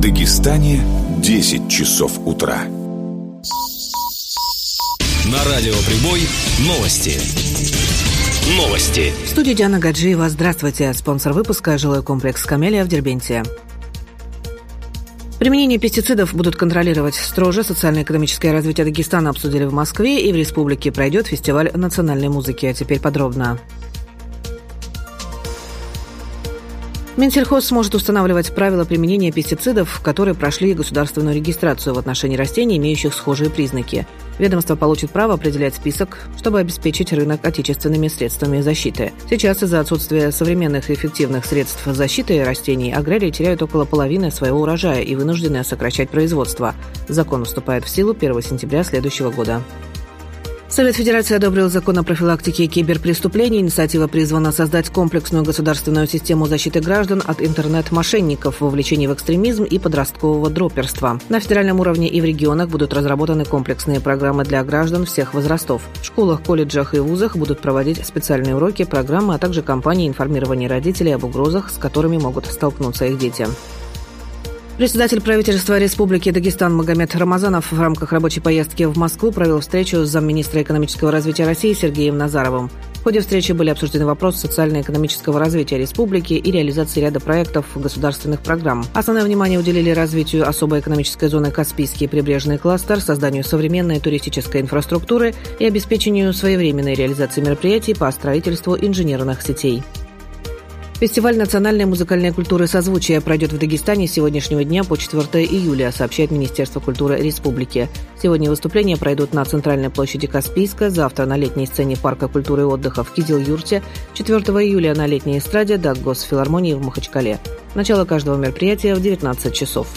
Дагестане 10 часов утра. На радио «Прибой» новости. В студии Диана Гаджиева. Здравствуйте. Спонсор выпуска – жилой комплекс «Камелия» в Дербенте. Применение пестицидов будут контролировать строже. Социально-экономическое развитие Дагестана обсудили в Москве, и в республике пройдет фестиваль национальной музыки. А теперь подробно. Минсельхоз сможет устанавливать правила применения пестицидов, которые прошли государственную регистрацию в отношении растений, имеющих схожие признаки. Ведомство получит право определять список, чтобы обеспечить рынок отечественными средствами защиты. Сейчас из-за отсутствия современных и эффективных средств защиты растений аграрии теряют около половины своего урожая и вынуждены сокращать производство. Закон вступает в силу 1 сентября следующего года. Совет Федерации одобрил закон о профилактике киберпреступлений. Инициатива призвана создать комплексную государственную систему защиты граждан от интернет-мошенников, вовлечения в экстремизм и подросткового дроперства. На федеральном уровне и в регионах будут разработаны комплексные программы для граждан всех возрастов. В школах, колледжах и вузах будут проводить специальные уроки, программы, а также кампании информирования родителей об угрозах, с которыми могут столкнуться их дети. Председатель правительства Республики Дагестан Магомед Рамазанов в рамках рабочей поездки в Москву провел встречу с замминистра экономического развития России Сергеем Назаровым. В ходе встречи были обсуждены вопросы социально-экономического развития республики и реализации ряда проектов государственных программ. Основное внимание уделили развитию особой экономической зоны Каспийский прибрежный кластер, созданию современной туристической инфраструктуры и обеспечению своевременной реализации мероприятий по строительству инженерных сетей. Фестиваль национальной музыкальной культуры «Созвучие» пройдет в Дагестане с сегодняшнего дня по 4 июля, сообщает Министерство культуры Республики. Сегодня выступления пройдут на центральной площади Каспийска, завтра на летней сцене Парка культуры и отдыха в Кизил-Юрте, 4 июля на летней эстраде Даггосфилармонии в Махачкале. Начало каждого мероприятия в 19 часов.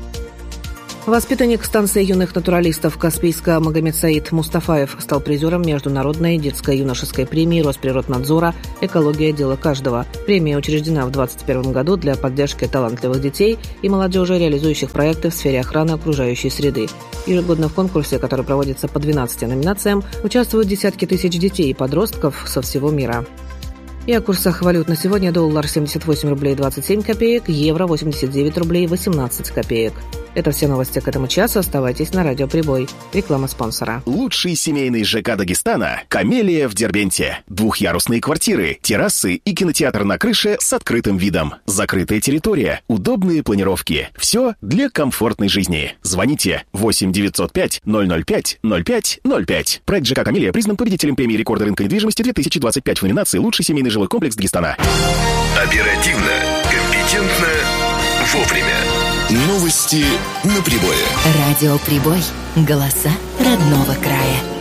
Воспитанник станции юных натуралистов Каспийска Магомед Саид Мустафаев стал призером Международной детско-юношеской премии Росприроднадзора «Экология. Дело каждого». Премия учреждена в 2021 году для поддержки талантливых детей и молодежи, реализующих проекты в сфере охраны окружающей среды. Ежегодно в конкурсе, который проводится по 12 номинациям, участвуют десятки тысяч детей и подростков со всего мира. И о курсах валют на сегодня: доллар 78 рублей 27 копеек, евро 89 рублей 18 копеек. Это все новости к этому часу. Оставайтесь на радио «Прибой». Реклама спонсора. Лучший семейный ЖК Дагестана – «Камелия» в Дербенте. Двухъярусные квартиры, террасы и кинотеатр на крыше с открытым видом. Закрытая территория, удобные планировки. Все для комфортной жизни. Звоните 8 905 005 05 05. Проект ЖК «Камелия» признан победителем премии рекорда рынка недвижимости 2025 в номинации «Лучший семейный жилой комплекс Дагестана». Оперативно, компетентно, вовремя. Новости на Прибое. Радио «Прибой». Голоса родного края.